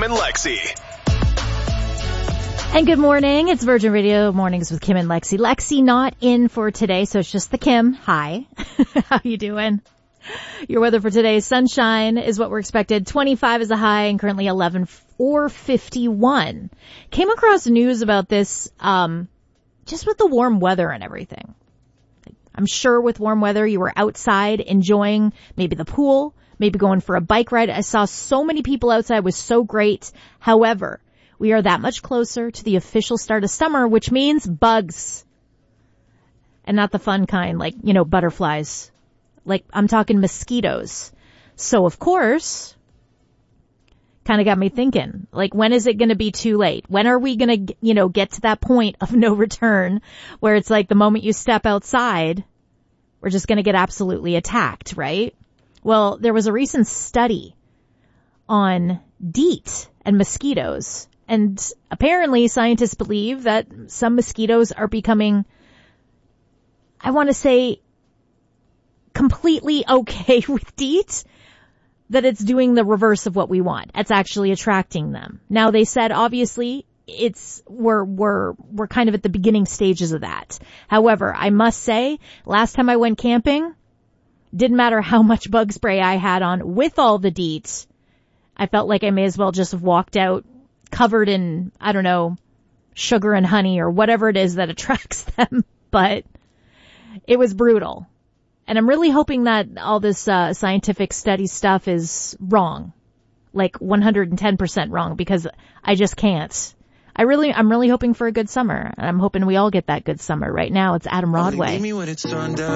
Kim and Lexi. And good morning. It's Virgin Radio Mornings with Kim and Lexi. Lexi not in for today, so it's just the Kim. Hi. How you doing? Your weather for today, sunshine is what we're expected. 25 is a high and currently 11 or 51. Came across news about this, just with the warm weather and everything. I'm sure with warm weather you were outside enjoying maybe the pool, maybe going for a bike ride. I saw so many people outside. It was so great. However, we are that much closer to the official start of summer, which means bugs. And not the fun kind, like, butterflies. Like, I'm talking mosquitoes. So, of course, kind of got me thinking, like, when is it going to be too late? When are we going to, get to that point of no return where it's like the moment you step outside, we're just going to get absolutely attacked, right? Well, there was a recent study on DEET and mosquitoes. And apparently scientists believe that some mosquitoes are becoming, I want to say, completely okay with DEET, that it's doing the reverse of what we want. It's actually attracting them. Now they said obviously we're kind of at the beginning stages of that. However, I must say, last time I went camping, didn't matter how much bug spray I had on with all the DEET, I felt like I may as well just have walked out covered in, I don't know, sugar and honey or whatever it is that attracts them. But it was brutal. And I'm really hoping that all this scientific study stuff is wrong. Like 110% wrong, because I just can't. I'm really hoping for a good summer. And I'm hoping we all get that good summer. Right now it's Adam Rodway.